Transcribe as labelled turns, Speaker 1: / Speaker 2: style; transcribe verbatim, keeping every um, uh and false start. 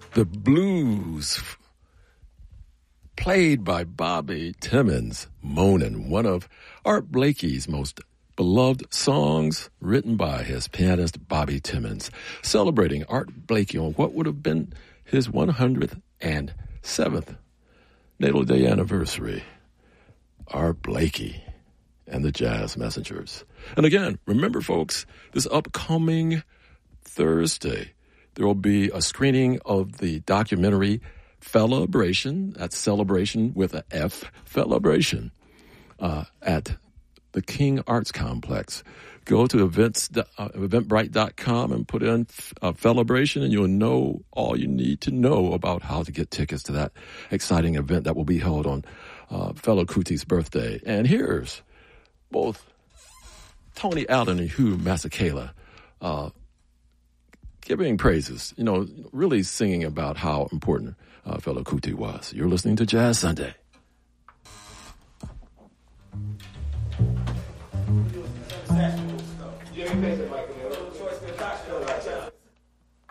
Speaker 1: The blues, played by Bobby Timmons, Moanin', one of Art Blakey's most beloved songs, written by his pianist Bobby Timmons, celebrating Art Blakey on what would have been his one hundred seventh natal day anniversary. Art Blakey and the Jazz Messengers. And again, remember, folks, this upcoming Thursday, there will be a screening of the documentary Felibration, that's celebration with a F, Felibration, uh, at the King Arts Complex. Go to events, uh, eventbrite dot com and put in uh, Felibration, and you'll know all you need to know about how to get tickets to that exciting event that will be held on uh, Fela Kuti's birthday. And here's both Tony Allen and Hugh Masekela uh, giving praises, you know, really singing about how important uh, Fela Kuti was. You're listening to Jazz Sunday.
Speaker 2: Jimmy Payson, Michael, choice